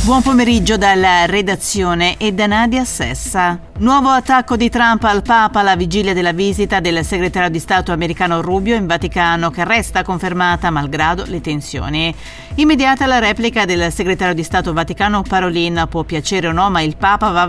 Buon pomeriggio dalla redazione e da Nadia Sessa. Nuovo attacco di Trump al Papa alla vigilia della visita del segretario di Stato americano Rubio in Vaticano, che resta confermata malgrado le tensioni. Immediata la replica del segretario di Stato Vaticano Parolin: può piacere o no, ma il Papa va